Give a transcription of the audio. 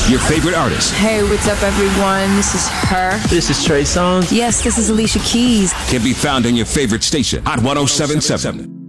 Your favorite artist Hey, what's up, everyone? This is her. This is Trey Songz. Yes, this is Alicia Keys. can be found on your favorite station, Hot 107.7.